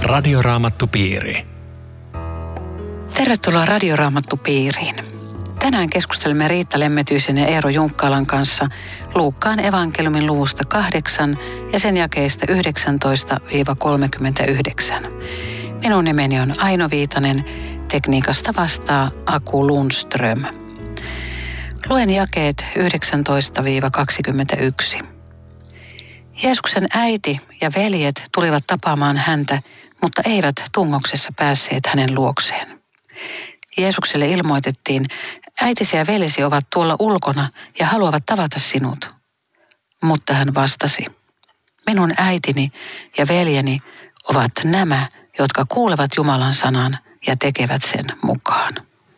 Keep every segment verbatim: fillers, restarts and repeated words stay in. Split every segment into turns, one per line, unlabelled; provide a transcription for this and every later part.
Radioraamattupiiri.
Tervetuloa Radioraamattupiiriin. Tänään keskustelemme Riitta Lemmetyisen ja Eero Junkkaalan kanssa Luukkaan evankeliumin luvusta kahdeksan ja sen jakeista yhdeksäntoista kolmekymmentäyhdeksän. Minun nimeni on Aino Viitanen, tekniikasta vastaa Aku Lundström. Luen jakeet yhdeksäntoista kaksikymmentäyksi. Jeesuksen äiti ja veljet tulivat tapaamaan häntä, mutta eivät tungoksessa päässeet hänen luokseen. Jeesukselle ilmoitettiin, äitisi ja veljesi ovat tuolla ulkona ja haluavat tavata sinut. Mutta hän vastasi, minun äitini ja veljeni ovat nämä, jotka kuulevat Jumalan sanan ja tekevät sen mukaan.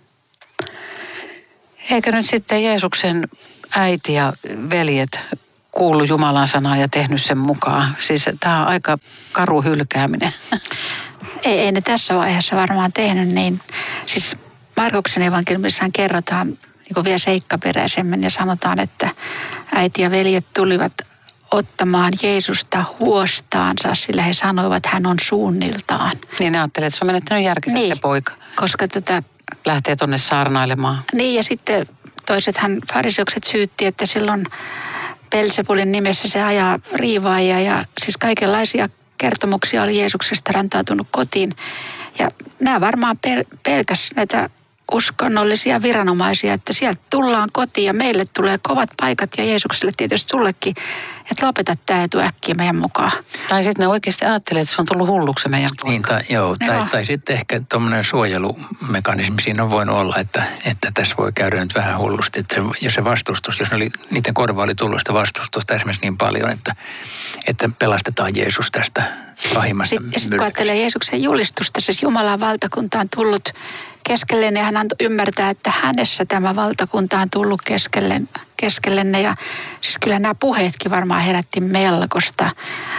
Eikö nyt sitten Jeesuksen äiti ja veljet kuullut Jumalan sanaa ja tehnyt sen mukaan? Siis tämä on aika karu hylkääminen.
Ei, ei ne tässä vaiheessa varmaan tehnyt niin. Siis Markuksen evankeliumissaan kerrotaan niin vielä seikkaperäisemmin ja sanotaan, että äiti ja veljet tulivat ottamaan Jeesusta huostaansa, sillä he sanoivat, että hän on suunniltaan.
Niin ne ajattelee, että se on menettänyt järkensä niin, se poika.
Koska tota,
lähtee tuonne saarnailemaan.
Niin ja sitten toisethan fariseukset syytti, että silloin Beelzebulin nimessä se ajaa riivaajia ja siis kaikenlaisia kertomuksia oli Jeesuksesta rantautunut kotiin. Ja nämä varmaan pel- pelkäs näitä uskonnollisia viranomaisia, että sieltä tullaan kotiin ja meille tulee kovat paikat ja Jeesukselle tietysti sullekin, että lopeta tämä etu äkkiä meidän mukaan.
Tai sitten ne oikeasti ajattelee, että se on tullut hulluksi meidän poika.
Niin, tai, joo, tai, tai sitten ehkä tuommoinen suojelumekanismi siinä on voinut olla, että, että tässä voi käydä nyt vähän hullusti. Että se, jos se vastustus, jos oli, niiden korva oli tullut sitä vastustusta esimerkiksi niin paljon, että, että pelastetaan Jeesus tästä pahimmasta
myrkystä. Ja sitten kun ajattelee Jeesuksen julistusta, siis Jumalan valtakunta on tullut keskellenne ja hän antoi ymmärtää, että hänessä tämä valtakunta on tullut keskellen, keskellenne. Ja siis kyllä nämä puheetkin varmaan herätti melkoista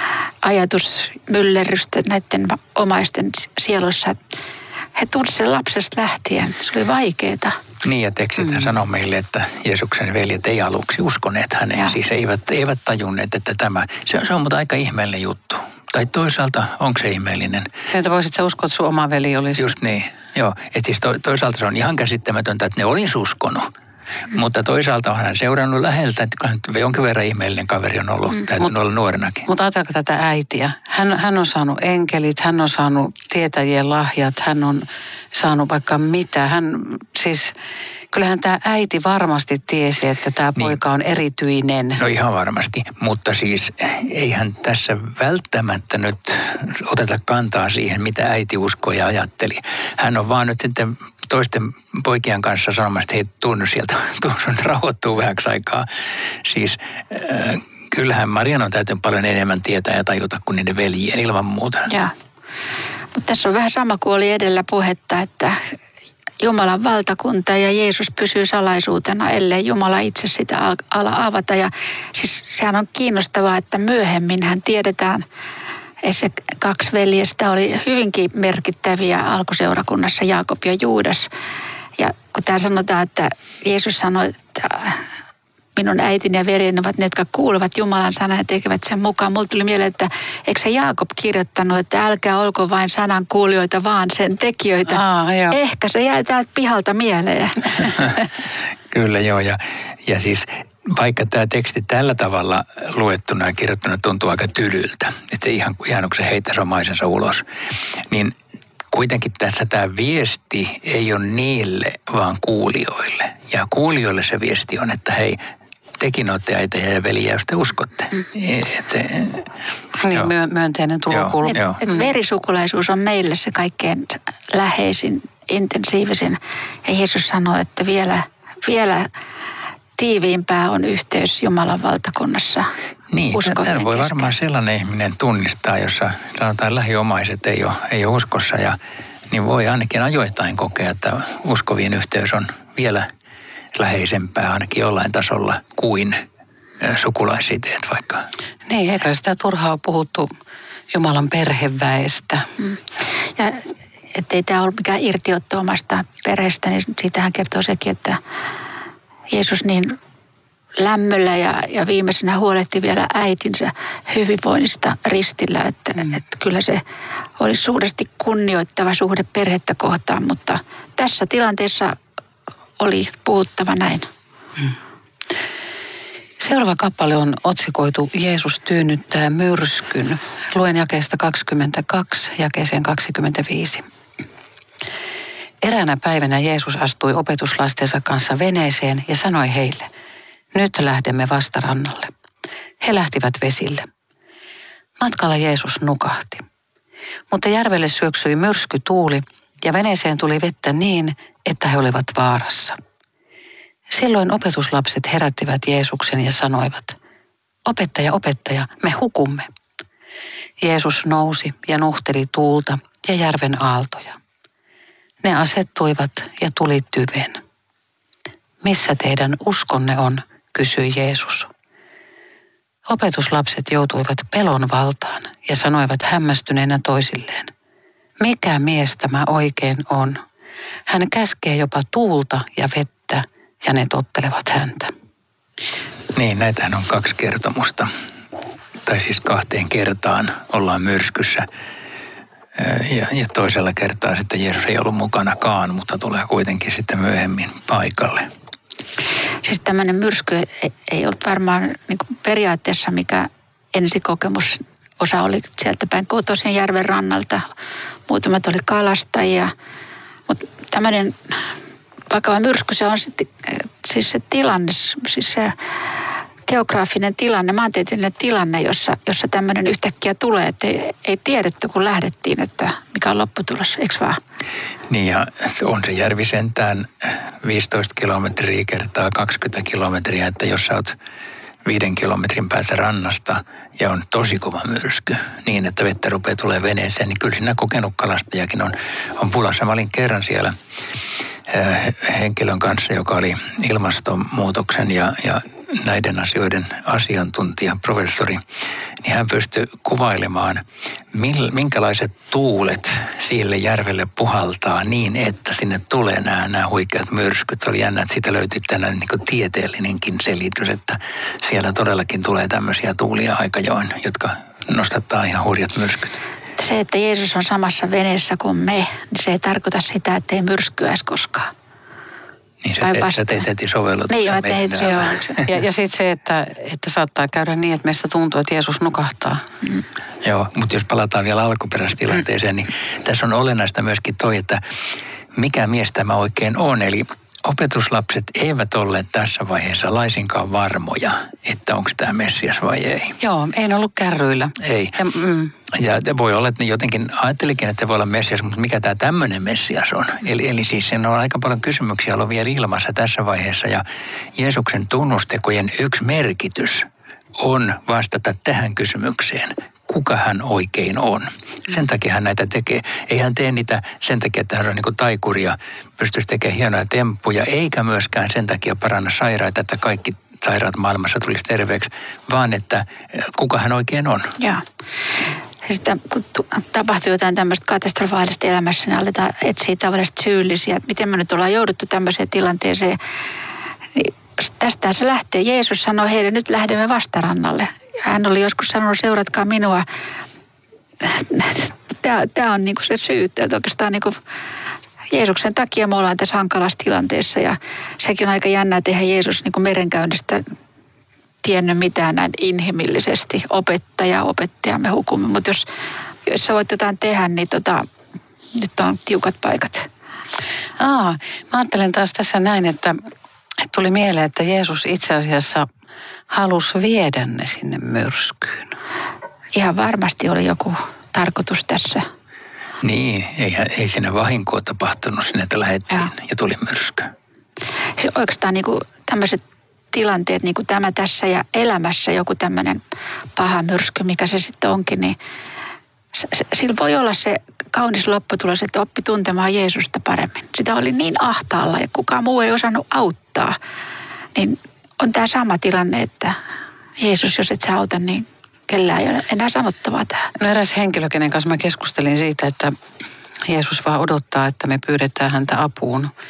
ajatusmyllerrystä näiden omaisten sielussa. He tunsivat lapsesta lähtien. Se oli vaikeaa.
Niin ja tekstit hän mm. sanoo meille, että Jeesuksen veljet ei aluksi uskoneet häneen. Ja. Siis eivät, eivät tajunneet, että tämä, se on, se on mutta aika ihmeellinen juttu. Tai toisaalta, onko se ihmeellinen?
Entä voisit sä uskoa, että sun oma veli olisi?
Just niin, joo. Että siis to, toisaalta se on ihan käsittämätöntä, että ne olisi uskonut. Mm. Mutta toisaalta on hän seurannut läheltä, että jonkin verran ihmeellinen kaveri on ollut, mm. täytyy Mut, olla nuorenakin.
Mutta ajatelkaa tätä äitiä. Hän, hän on saanut enkelit, hän on saanut tietäjien lahjat, hän on saanut vaikka mitä. Hän siis... Kyllähän tämä äiti varmasti tiesi, että tämä niin. poika on erityinen.
No ihan varmasti, mutta siis eihän tässä välttämättä nyt oteta kantaa siihen, mitä äiti uskoi ja ajatteli. Hän on vaan nyt sitten toisten poikien kanssa sanomassa, että hei, tunnu sieltä, tunnu rauhoittuu vähäksi aikaa. Siis äh, kyllähän Marian on täytynyt paljon enemmän tietää ja tajuta kuin niiden veljien ilman muuta.
Joo, mutta tässä on vähän sama kuin oli edellä puhetta, että Jumalan valtakunta ja Jeesus pysyy salaisuutena, ellei Jumala itse sitä ala avata. Ja siis sehän on kiinnostavaa, että myöhemmin hän tiedetään, että se kaksi veljestä oli hyvinkin merkittäviä alkuseurakunnassa, Jaakob ja Juudas. Ja kun täällä sanotaan, että Jeesus sanoi, että minun äitini ja veljeni ovat ne, jotka kuulevat Jumalan sanan ja tekevät sen mukaan. Mulla tuli mieleen, että eikö se Jaakob kirjoittanut, että älkää olko vain sanan kuulijoita, vaan sen tekijöitä.
Aa,
Ehkä se jäi täältä pihalta mieleen.
Kyllä joo, ja, ja siis vaikka tämä teksti tällä tavalla luettuna ja kirjoittuna tuntuu aika tylyltä, että se ihan, ihan kun se heittäisi omaisensa ulos, niin kuitenkin tässä tämä viesti ei ole niille, vaan kuulijoille. Ja kuulijoille se viesti on, että hei, tekin olette äitejä ja veljiä, jos te uskotte. Mm. Et,
niin, myönteinen tulokulma.
Et, et verisukulaisuus on meille se kaikkein läheisin, intensiivisin. Ja Jeesus sanoi, että vielä, vielä tiiviimpää on yhteys Jumalan valtakunnassa.
Niin, tämä voi varmaan sellainen ihminen tunnistaa, jossa sanotaan lähiomaiset ei ole, ei ole uskossa. Ja, niin voi ainakin ajoittain kokea, että uskovien yhteys on vielä läheisempää ainakin jollain tasolla kuin sukulaissiteet vaikka.
Niin, eikä sitä turhaa ole puhuttu Jumalan perheväestä.
Mm. Ja ettei tämä ollut mikään irtiotto omasta perheestä, niin siitähän kertoo sekin, että Jeesus niin lämmöllä ja, ja viimeisenä huolehti vielä äitinsä hyvinvoinnista ristillä. Että, mm. että kyllä se oli suuresti kunnioittava suhde perhettä kohtaan, mutta tässä tilanteessa oli puhuttava näin. Mm.
Seuraava kappale on otsikoitu Jeesus tyynnyttää myrskyn. Luen jakeesta kaksikymmentäkaksi jakeeseen kaksikymmentäviisi. Eräänä päivänä Jeesus astui opetuslastensa kanssa veneeseen ja sanoi heille, nyt lähdemme vastarannalle. He lähtivät vesille. Matkalla Jeesus nukahti. Mutta järvelle syöksyi myrskytuuli ja veneeseen tuli vettä niin, että he olivat vaarassa. Silloin opetuslapset herättivät Jeesuksen ja sanoivat, opettaja, opettaja, me hukumme. Jeesus nousi ja nuhteli tuulta ja järven aaltoja. Ne asettuivat ja tuli tyven. Missä teidän uskonne on, kysyi Jeesus. Opetuslapset joutuivat pelon valtaan ja sanoivat hämmästyneenä toisilleen. Mikä mies tämä oikein on? Hän käskee jopa tuulta ja vettä ja ne tottelevat häntä.
Niin, näitähän on kaksi kertomusta. Tai siis kahteen kertaan ollaan myrskyssä. Ja, ja toisella kertaa sitten Jeesus ei ollut mukanakaan, mutta tulee kuitenkin sitten myöhemmin paikalle.
Siis tämmöinen myrsky ei ollut varmaan niin kuin periaatteessa mikä ensikokemus. Osa oli sieltä päin kotoisin järven rannalta, muutamat oli kalastajia. Mutta tämmöinen vakava myrsky, se on sitten siis se tilanne, siis se geograafinen tilanne, maantieteellinen tilanne, jossa, jossa tämmöinen yhtäkkiä tulee, että ei, ei tiedetty kun lähdettiin, että mikä on lopputulos, eikö vaan?
Niin ja on se järvi sentään viisitoista kilometriä kertaa kaksikymmentä kilometriä, että jos sä oot viiden kilometrin päässä rannasta ja on tosi kova myrsky niin, että vettä rupeaa tulee veneeseen, niin kyllä siinä kokenut kalastajakin on, on pulassa. Mä olin kerran siellä henkilön kanssa, joka oli ilmastonmuutoksen ja, ja näiden asioiden asiantuntija, professori, niin hän pystyi kuvailemaan, minkälaiset tuulet sille järvelle puhaltaa niin, että sinne tulee nämä, nämä huikeat myrskyt. Se oli jännä, että siitä löytyi tällainen niin kuin tieteellinenkin selitys, että siellä todellakin tulee tämmöisiä tuulia aika join, jotka nostattaa ihan hurjat myrskyt.
Se, että Jeesus on samassa veneessä kuin me, niin se ei tarkoita sitä, että ei myrskyäisi koskaan.
Niin sä, te, sä teet heti sovellutuksen.
Niin, mä tein sovelluksen.
Ja, ja sitten se, että, että saattaa käydä niin, että meistä tuntuu, että Jeesus nukahtaa.
Mm.
Joo, mutta jos palataan vielä alkuperäistilanteeseen, niin tässä on olennaista myöskin toi, että mikä mies tämä oikein on. Eli opetuslapset eivät olleet tässä vaiheessa laisinkaan varmoja, että onko tämä Messias vai ei.
Joo, ei ollut kärryillä.
Ei.
Ja, mm.
ja voi olla, että ne jotenkin ajattelikin, että se voi olla Messias, mutta mikä tämä tämmöinen Messias on? Eli, eli siis siinä on aika paljon kysymyksiä ollut vielä ilmassa tässä vaiheessa ja Jeesuksen tunnustekojen yksi merkitys on vastata tähän kysymykseen. Kuka hän oikein on? Sen takia hän näitä tekee. Ei hän tee niitä sen takia, että hän on niin kuin taikuri ja pystyisi tekemään hienoja temppuja, eikä myöskään sen takia paranna sairaita, että kaikki sairaat maailmassa tulisi terveeksi, vaan että kuka hän oikein on.
Joo. Sitten kun tapahtuu jotain tämmöistä katastrofaalista elämässä, niin aletaan etsiä tavallisesti syyllisiä. Miten me nyt ollaan jouduttu tämmöiseen tilanteeseen? Niin tästä se lähtee. Jeesus sanoi heille, nyt lähdemme vastarannalle. Hän oli joskus sanonut, seuratkaa minua. Tämä, tämä on niinku se syy, että oikeastaan niinku Jeesuksen takia me ollaan tässä hankalassa tilanteessa. Ja sekin on aika jännä, että eihän Jeesus niinku merenkäynnistä tiennyt mitään näin inhimillisesti. Opettaja, opettaja me hukumme. Mutta jos, jos sä voit jotain tehdä, niin tota, nyt on tiukat paikat.
Aa, mä ajattelen taas tässä näin, että, että tuli mieleen, että Jeesus itse asiassa halusi viedä ne sinne myrskyyn.
Ihan varmasti oli joku tarkoitus tässä.
Niin, ei, ei siinä vahinkoa tapahtunut sinne, että lähdettiin ja, ja tuli myrsky.
Se oikeastaan niin kuin tämmöiset tilanteet, niin kuin tämä tässä ja elämässä joku tämmöinen paha myrsky, mikä se sitten onkin, niin sillä voi olla se kaunis lopputulos, että oppi tuntemaan Jeesusta paremmin. Sitä oli niin ahtaalla ja kukaan muu ei osannut auttaa. Niin on tämä sama tilanne, että Jeesus, jos et sä auta, niin kellään ei ole enää sanottavaa tähän.
No eräs henkilö, kenen kanssa mä keskustelin siitä, että Jeesus vaan odottaa, että me pyydetään häntä apuun.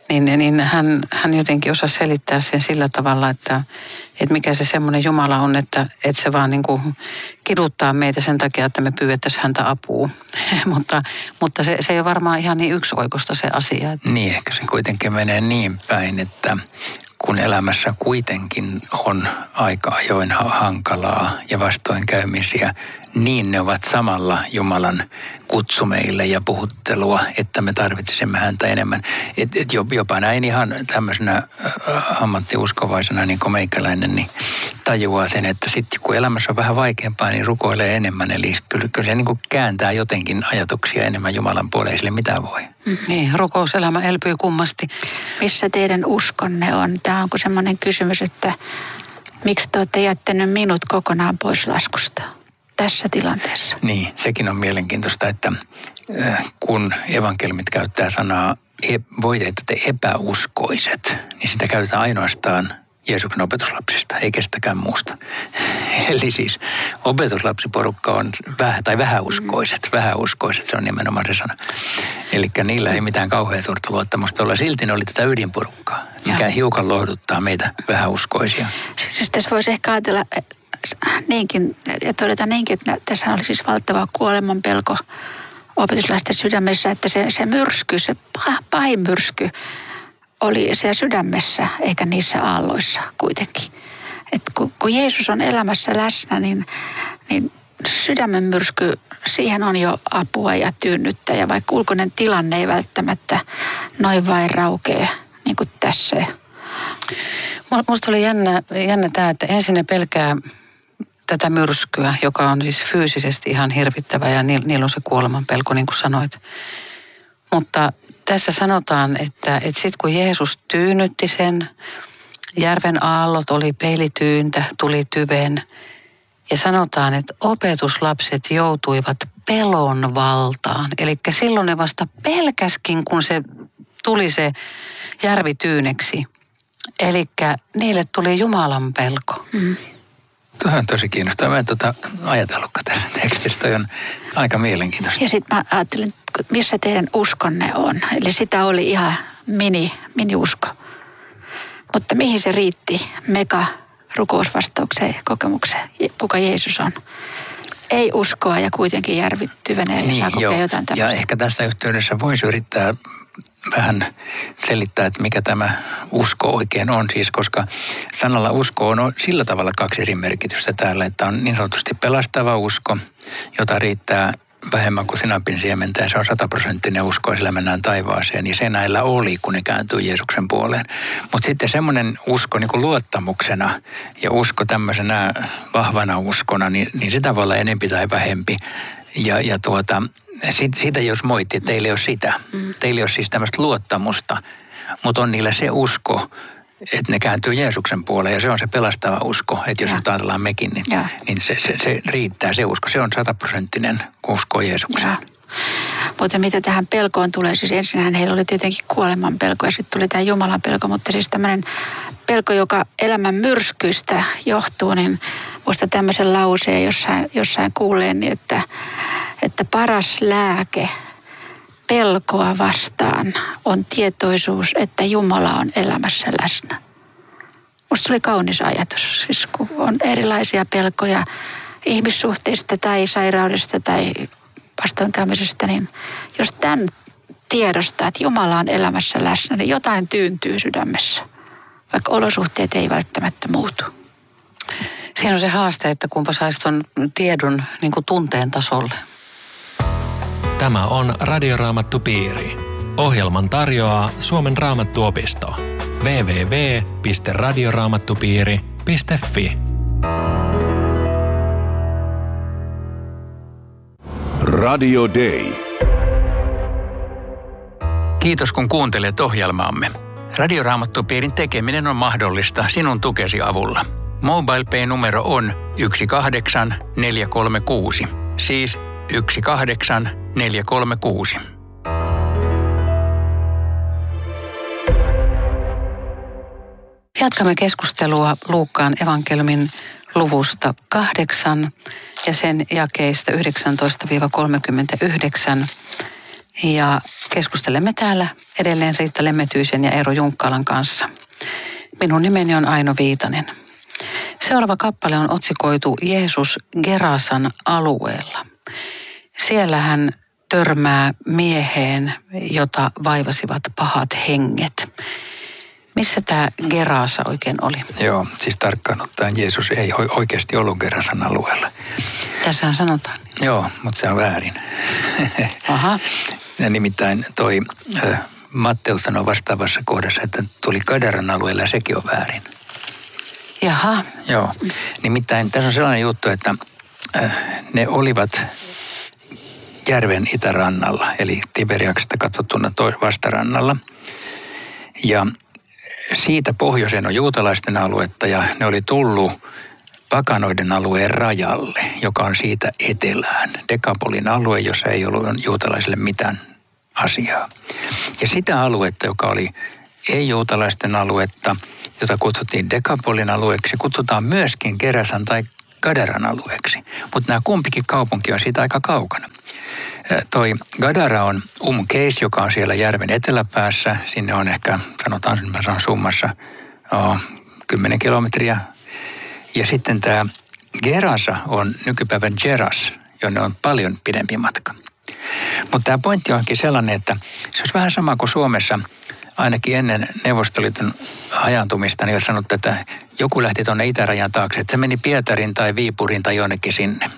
niin, niin hän, hän jotenkin osasi selittää sen sillä tavalla, että, että mikä se semmoinen Jumala on, että, että se vaan niin kuin kiduttaa meitä sen takia, että me pyydettäisiin häntä apua. mutta mutta se, se ei ole varmaan ihan niin yksioikoista se asia. Että...
Niin, ehkä se kuitenkin menee niin päin, että kun elämässä kuitenkin on aika ajoin hankalaa ja vastoinkäymisiä, niin ne ovat samalla Jumalan kutsu meille ja puhuttelua, että me tarvitsisimme häntä enemmän. Et, et jopa näin ihan tämmöisenä ammattiuskovaisena niin kuin meikäläinen, niin tajuaa sen, että sitten kun elämässä on vähän vaikeampaa, niin rukoilee enemmän. Eli kyllä, kyllä se niin kuin kääntää jotenkin ajatuksia enemmän Jumalan puoleen, ei sille mitään voi.
Mm, niin, rukouselämä elpyy kummasti.
Missä teidän uskonne on? Tämä onko semmoinen kysymys, että miksi te olette jättänyt minut kokonaan pois laskusta tässä tilanteessa?
Niin, sekin on mielenkiintoista, että kun evankeliumit käyttää sanaa voiteita te epäuskoiset, niin sitä käytetään ainoastaan Jeesuksen opetuslapsista, ei kestäkään muusta. Eli siis opetuslapsiporukka on vähä, tai vähäuskoiset, vähäuskoiset, se on nimenomaan se sana. Eli niillä ei mitään kauhean suurta luottamusta olla. Silti ne oli tätä ydinporukkaa, mikä ja. hiukan lohduttaa meitä vähäuskoisia.
Siis tässä voisi ehkä ajatella niinkin, ja todeta niinkin, että tässä oli siis valtava kuoleman pelko opetuslasten sydämessä, että se, se myrsky, se pahin myrsky, oli siellä sydämessä, eikä niissä aalloissa kuitenkin. Et kun, kun Jeesus on elämässä läsnä, niin, niin sydämen myrsky, siihen on jo apua ja tyynnyttä. Ja vaikka ulkoinen tilanne ei välttämättä noin vain raukee, niin kuin tässä.
Musta oli jännä, jännä tämä, että ensin ne pelkää tätä myrskyä, joka on siis fyysisesti ihan hirvittävä ja niillä on se kuoleman pelko, niin kuin sanoit. Mutta tässä sanotaan, että, että sitten kun Jeesus tyynnytti sen, järven aallot oli peilityyntä, tuli tyven. Ja sanotaan, että opetuslapset joutuivat pelon valtaan. Eli silloin ne vasta pelkäskin, kun se tuli se järvi tyyneksi. Eli niille tuli Jumalan pelko. Mm.
Tuo on tosi kiinnostavaa. Mä en tuota ajatellutkaan tässä tekstissä. Toi on aika mielenkiintoista.
Ja sitten mä ajattelin, missä teidän uskonne on. Eli sitä oli ihan mini, mini-usko. Mutta mihin se riitti mega rukousvastaukseen kokemukseen, kuka Jeesus on? Ei uskoa ja kuitenkin järvittyvenee ja niin, saa kokea jotain tämmöistä.
Ja ehkä tässä yhteydessä voisi yrittää vähän selittää, että mikä tämä usko oikein on. Siis koska sanalla usko on sillä tavalla kaksi eri merkitystä täällä, että on niin sanotusti pelastava usko, jota riittää vähemmän kuin sinapin siementä ja se on sataprosenttinen usko ja sillä mennään taivaaseen. Niin se näillä oli, kun ne kääntyi Jeesuksen puoleen. Mutta sitten semmoinen usko niin kuin luottamuksena ja usko tämmöisenä vahvana uskona, niin, niin sitä voi olla enempi tai vähempi. Ja, ja tuota, siitä, siitä jos moitti, että teillä ei ole sitä. Mm. Teillä ei ole siis tämmöistä luottamusta, mutta on niillä se usko, että ne kääntyy Jeesuksen puoleen ja se on se pelastava usko. Että jos nyt ajatellaan mekin, niin, niin se, se, se riittää se usko. Se on sataprosenttinen usko Jeesukseen.
Mutta mitä tähän pelkoon tulee, siis ensinnähän heillä oli tietenkin kuoleman pelko ja sitten tuli tämä Jumalan pelko, mutta siis tämmöinen pelko, joka elämän myrskyistä johtuu, niin muista tämmöisen lauseen jossain, jossain kuuleen, niin että, että paras lääke pelkoa vastaan on tietoisuus, että Jumala on elämässä läsnä. Musta oli kaunis ajatus, siis kun on erilaisia pelkoja ihmissuhteista tai sairaudesta tai vastoinkäymisestä, niin jos tämän tiedostaa, että Jumala on elämässä läsnä, niin jotain tyyntyy sydämessä, vaikka olosuhteet ei välttämättä muutu.
Siinä on se haaste, että kumpa saisi tuon tiedon niin kuin tunteen tasolle.
Tämä on Radioraamattupiiri. Ohjelman tarjoaa Suomen Raamattuopisto. double-u double-u double-u piste radioraamattupiiri piste fi.
Radio Day.
Kiitos kun kuuntelet ohjelmaamme. Radioraamattupiirin tekeminen on mahdollista sinun tukesi avulla. MobilePay-numero on yksi kahdeksan neljä kolme kuusi, siis yksi kahdeksan neljä kolme kuusi.
Jatkamme keskustelua Luukkaan evankeliumin luvusta kahdeksan ja sen jakeista yhdeksäntoista kolmekymmentäyhdeksän. Ja keskustelemme täällä edelleen Riitta Lemmetyisen ja Eero Junkkalan kanssa. Minun nimeni on Aino Viitanen. Seuraava kappale on otsikoitu Jeesus Gerasan alueella. Siellä hän törmää mieheen, jota vaivasivat pahat henget. Missä tämä Gerasa oikein oli?
Joo, siis tarkkaan ottaen Jeesus ei oikeasti ollut Gerasan alueella.
Tässähän sanotaan.
Joo, mutta se on väärin.
Aha.
Ja nimittäin toi äh, Matteus sanoi vastaavassa kohdassa, että tuli Gadaran alueella ja sekin on väärin.
Jaha.
Joo, nimittäin tässä on sellainen juttu, että äh, ne olivat järven itärannalla, eli Tiberiaksesta katsottuna vastarannalla. Ja siitä pohjoiseen on juutalaisten aluetta ja ne oli tullut pakanoiden alueen rajalle, joka on siitä etelään. Dekapolin alue, jossa ei ollut juutalaisille mitään asiaa. Ja sitä aluetta, joka oli ei-juutalaisten aluetta, jota kutsuttiin Dekapolin alueeksi, kutsutaan myöskin Gerasan tai Gadaran alueeksi. Mutta nämä kumpikin kaupunki on siitä aika kaukana. Toi Gadara on Umkeis, joka on siellä järven eteläpäässä. Sinne on ehkä, sanotaan, mä sanon summassa, oh, kymmenen kilometriä. Ja sitten tämä Gerasa on nykypäivän Geras, jonne on paljon pidempi matka. Mutta tämä pointti onkin sellainen, että se olisi vähän sama kuin Suomessa, ainakin ennen Neuvostoliiton hajaantumista, niin jos sanottu, että joku lähti tuonne itärajan taakse, että se meni Pietarin tai Viipurin tai jonnekin sinne.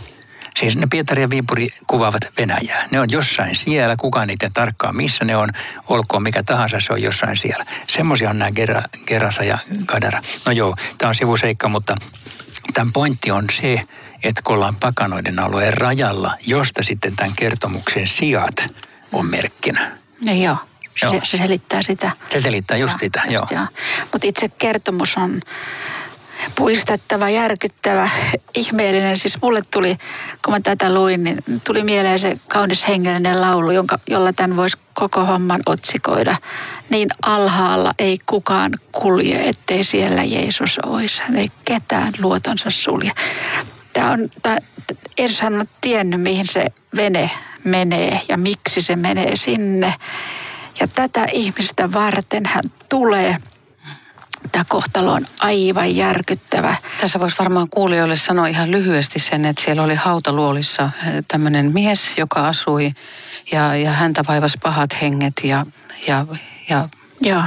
Siis ne Pietari ja Viipuri kuvaavat Venäjää. Ne on jossain siellä, kukaan niitä tarkkaan missä ne on, olkoon mikä tahansa, se on jossain siellä. Semmoisia on nämä Gera, Gerasa ja Gadara. No joo, tämä on sivuseikka, mutta tämän pointti on se, että kun ollaan pakanoiden alueen rajalla, josta sitten tämän kertomuksen sijat on merkkinä.
No joo,
joo.
Se, se selittää sitä.
Se selittää just ja, sitä, just joo. joo.
Mutta itse kertomus on puistettava, järkyttävä, ihmeellinen. Siis mulle tuli, kun mä tätä luin, niin tuli mieleen se kaunis hengellinen laulu, jonka, jolla tämän voisi koko homman otsikoida. Niin alhaalla ei kukaan kulje, ettei siellä Jeesus olisi. Hän ei ketään luotonsa sulje. Tämä on, tämä, Jeesushan on tiennyt, mihin se vene menee ja miksi se menee sinne. Ja tätä ihmistä varten hän tulee. Tämä kohtalo on aivan järkyttävä.
Tässä voisi varmaan kuulijoille sanoa ihan lyhyesti sen, että siellä oli hautaluolissa tämmöinen mies, joka asui ja, ja häntä vaivasi pahat henget ja... ja, ja...
Joo.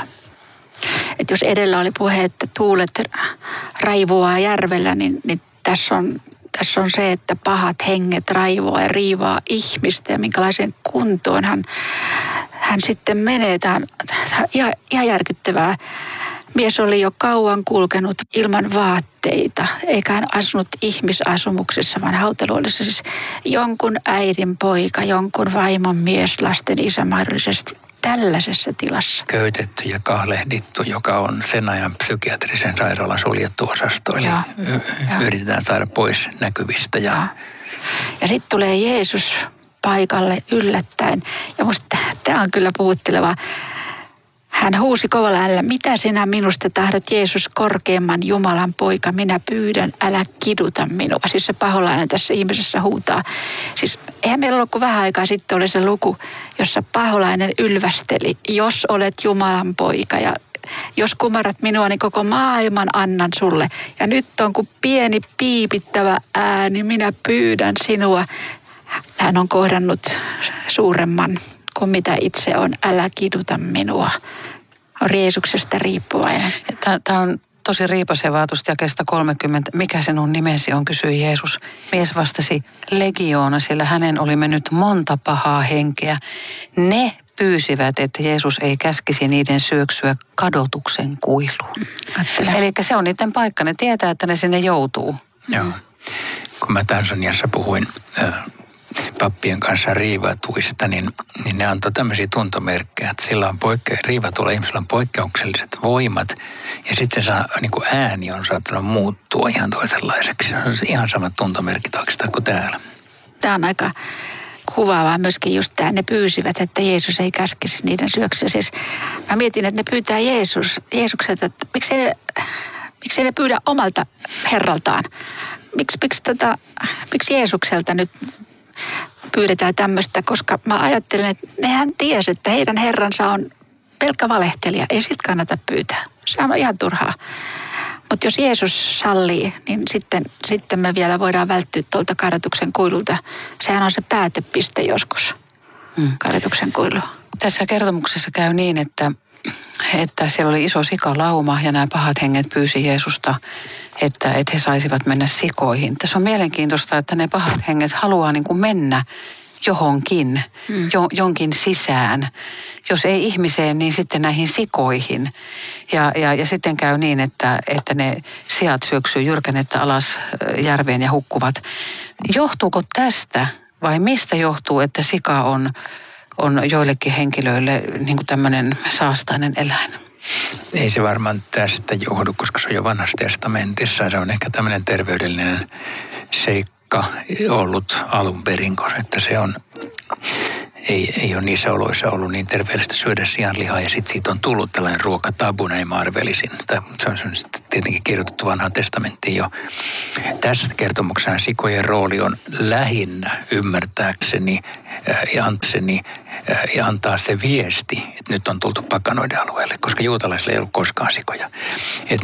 Et jos edellä oli puhe, että tuulet raivoaa järvellä, niin, niin tässä, on, tässä on se, että pahat henget raivoaa ja riivaa ihmistä ja minkälaiseen kuntoon hän, hän sitten menee. Tämä on, tämä on ihan, ihan järkyttävää. Mies oli jo kauan kulkenut ilman vaatteita, eikä hän asunut ihmisasumuksessa, vaan hautaluolissa. Siis jonkun äidin poika, jonkun vaimon mies, lasten isä mahdollisesti tällaisessa tilassa.
Köytetty ja kahlehdittu, joka on sen ajan psykiatrisen sairaalan suljettu osasto. Eli ja, y- ja. yritetään saada pois näkyvistä. Ja,
ja. ja sitten tulee Jeesus paikalle yllättäen. Ja musta tämä on kyllä puhutteleva. Hän huusi kovalla äänellä, mitä sinä minusta tahdot, Jeesus, korkeimman Jumalan poika, minä pyydän, älä kiduta minua. Siis se paholainen tässä ihmisessä huutaa. Siis eihän meillä ollut kuin vähän aikaa sitten oli se luku, jossa paholainen ylvästeli, jos olet Jumalan poika ja jos kumarrat minua, niin koko maailman annan sulle. Ja nyt on kuin pieni piipittävä ääni, minä pyydän sinua. Hän on kohdannut suuremman kuin mitä itse on, älä kiduta minua. On Jeesuksesta riippuvainen.
Tämä on tosi riipasevaa tuosta jakeesta kolmekymmentä. Mikä sinun nimesi on, kysyi Jeesus. Mies vastasi legioona, sillä hänen oli mennyt monta pahaa henkeä. Ne pyysivät, että Jeesus ei käskisi niiden syöksyä kadotuksen kuiluun. Eli se on niiden paikka. Ne tietää, että ne sinne joutuu.
Joo. Kun mä Tansaniassa puhuin äh, pappien kanssa riivatuista, niin, niin ne antoi tämmöisiä tuntomerkkejä, että sillä on poikke- riivatuilla ihmisillä on poikkeukselliset voimat ja sitten se saa, niin kuin ääni on saattanut muuttua ihan toisenlaiseksi. Se on ihan samat tuntomerkit oikeastaan kuin täällä.
Tämä on aika kuvaavaa myöskin just tämä, ne pyysivät, että Jeesus ei käskisi niiden syöksyä. Siis mä mietin, että ne pyytää Jeesus, Jeesukselta, että miksi ne, miksi ne pyydä omalta herraltaan? Miksi, miksi, tota, miksi Jeesukselta nyt pyydetään tämmöistä, koska mä ajattelen, että nehän tiesi, että heidän herransa on pelkkä valehtelija. Ei sit kannata pyytää. Se on ihan turhaa. Mutta jos Jeesus sallii, niin sitten, sitten me vielä voidaan välttyä tuolta kadotuksen kuilulta. Sehän on se päätepiste joskus, mm. kadotuksen kuilu.
Tässä kertomuksessa käy niin, että, että siellä oli iso sikalauma ja nämä pahat henget pyysi Jeesusta, että, että he saisivat mennä sikoihin. Tässä on mielenkiintoista, että ne pahat henget haluaa niin kuin mennä johonkin, mm. jo, jonkin sisään. Jos ei ihmiseen, niin sitten näihin sikoihin. Ja, ja, ja sitten käy niin, että, että ne siat syöksyy jyrkänettä alas järveen ja hukkuvat. Johtuuko tästä vai mistä johtuu, että sika on, on joillekin henkilöille niin kuin tämmöinen saastainen eläin?
Ei se varmaan tästä johdu, koska se on jo vanhassa testamentissa. Se on ehkä tämmöinen terveydellinen seikka ollut alun perin, koska että se on... Ei, ei ole niissä oloissa ollut niin terveellistä syödä sianlihaa ja sitten siitä on tullut tällainen ruokatabu, näin mä arvelisin. Tai se on, se on sitten tietenkin kirjoitettu vanhaan testamenttiin jo. Tässä kertomuksessa sikojen rooli on lähinnä ymmärtääkseni äh, ja, antseni, äh, ja antaa se viesti, että nyt on tultu pakanoiden alueelle, koska juutalaisilla ei ollut koskaan sikoja. Et